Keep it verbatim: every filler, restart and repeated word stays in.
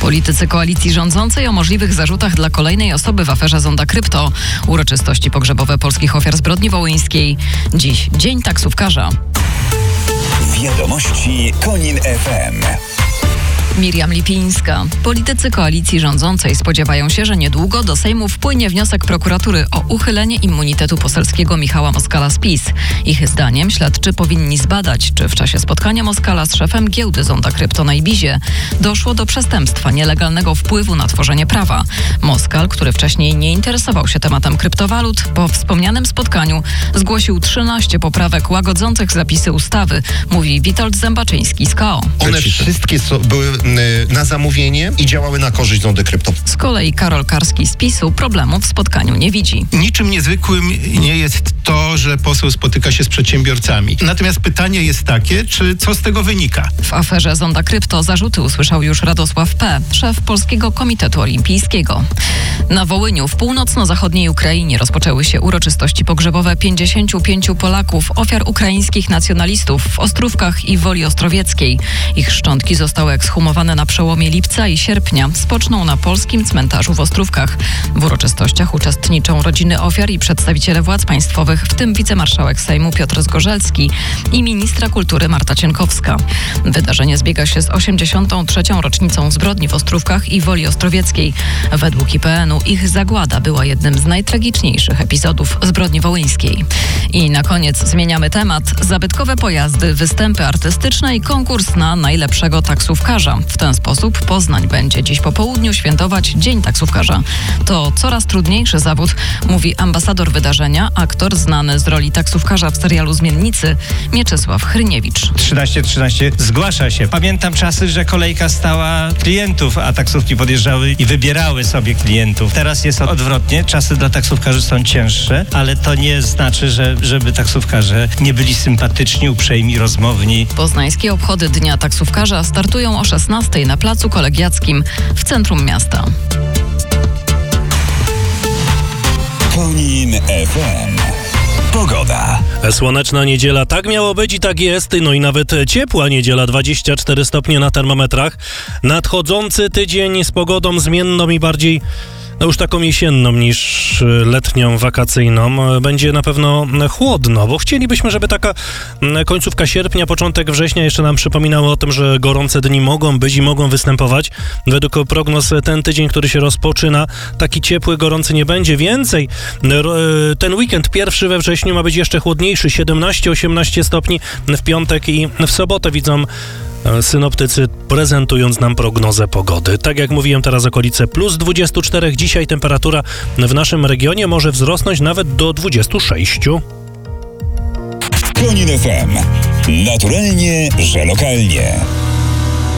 Politycy koalicji rządzącej o możliwych zarzutach dla kolejnej osoby w aferze Zonda Krypto. Uroczystości pogrzebowe polskich ofiar zbrodni wołyńskiej. Dziś Dzień Taksówkarza. Wiadomości Konin F M. Miriam Lipińska. Politycy koalicji rządzącej spodziewają się, że niedługo do Sejmu wpłynie wniosek prokuratury o uchylenie immunitetu poselskiego Michała Moskala z PiS. Ich zdaniem śledczy powinni zbadać, czy w czasie spotkania Moskala z szefem giełdy Zonda Krypto na Ibizie doszło do przestępstwa nielegalnego wpływu na tworzenie prawa. Moskal, który wcześniej nie interesował się tematem kryptowalut, po wspomnianym spotkaniu zgłosił trzynaście poprawek łagodzących zapisy ustawy, mówi Witold Zębaczyński z K O. One wszystkie so, były na zamówienie i działały na korzyść Zondy Krypto. Z kolei Karol Karski z PiS-u problemu w spotkaniu nie widzi. Niczym niezwykłym nie jest to, że poseł spotyka się z przedsiębiorcami. Natomiast pytanie jest takie, czy co z tego wynika? W aferze Zonda Krypto zarzuty usłyszał już Radosław P., szef Polskiego Komitetu Olimpijskiego. Na Wołyniu w północno-zachodniej Ukrainie rozpoczęły się uroczystości pogrzebowe pięćdziesięciu pięciu Polaków, ofiar ukraińskich nacjonalistów w Ostrówkach i Woli Ostrowieckiej. Ich szczątki zostały ekshumowane na przełomie lipca i sierpnia. Spoczną na polskim cmentarzu w Ostrówkach. W uroczystościach uczestniczą rodziny ofiar i przedstawiciele władz państwowych, w tym wicemarszałek Sejmu Piotr Zgorzelski i ministra kultury Marta Cienkowska. Wydarzenie zbiega się z osiemdziesiątą trzecią rocznicą zbrodni w Ostrówkach i Woli Ostrowieckiej. Według I P N u ich zagłada była jednym z najtragiczniejszych epizodów zbrodni wołyńskiej. I na koniec zmieniamy temat. Zabytkowe pojazdy, występy artystyczne i konkurs na najlepszego taksówkarza. W ten sposób Poznań będzie dziś po południu świętować Dzień Taksówkarza. To coraz trudniejszy zawód, mówi ambasador wydarzenia, aktor znany z roli taksówkarza w serialu Zmiennicy, Mieczysław Hryniewicz. trzynaście trzynaście zgłasza się. Pamiętam czasy, że kolejka stała klientów, a taksówki podjeżdżały i wybierały sobie klientów. Teraz jest odwrotnie. Czasy dla taksówkarzy są cięższe, ale to nie znaczy, że żeby taksówkarze nie byli sympatyczni, uprzejmi, rozmowni. Poznańskie obchody Dnia Taksówkarza startują o szesnastej na Placu Kolegiackim w centrum miasta. Konin F M. Pogoda. Słoneczna niedziela, tak miało być i tak jest, no i nawet ciepła niedziela, dwadzieścia cztery stopnie na termometrach. Nadchodzący tydzień z pogodą zmienną i bardziej no już taką jesienną niż letnią, wakacyjną. Będzie na pewno chłodno, bo chcielibyśmy, żeby taka końcówka sierpnia, początek września jeszcze nam przypominało o tym, że gorące dni mogą być i mogą występować. Według prognoz ten tydzień, który się rozpoczyna, taki ciepły, gorący nie będzie. Więcej, ten weekend pierwszy we wrześniu ma być jeszcze chłodniejszy, siedemnaście osiemnaście stopni w piątek i w sobotę, widzą synoptycy, prezentując nam prognozę pogody. Tak jak mówiłem, teraz okolice plus dwadzieścia cztery. Dzisiaj temperatura w naszym regionie może wzrosnąć nawet do dwudziestu sześciu. Konin F M. Naturalnie, że lokalnie.